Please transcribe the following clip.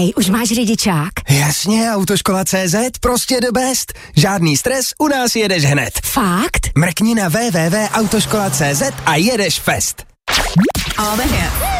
Hej, už máš řidičák? Jasně, Autoškola.cz, prostě the best. Žádný stres, u nás jedeš hned. Fakt? Mrkni na www.autoškola.cz a jedeš fest. All the hits.